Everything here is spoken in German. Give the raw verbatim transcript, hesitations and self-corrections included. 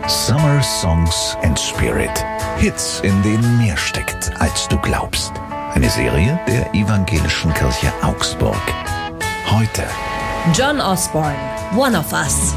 Summer Songs and Spirit. Hits, in denen mehr steckt, als du glaubst. Eine Serie der Evangelischen Kirche Augsburg. Heute John Osborne, One of Us.